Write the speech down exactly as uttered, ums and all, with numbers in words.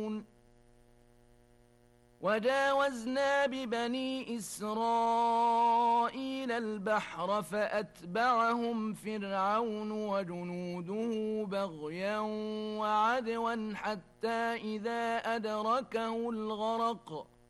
وجاوزنا ببني إسرائيل البحر فأتبعهم فرعون وجنوده بغيا وعدوا حتى إذا أدركه الغرق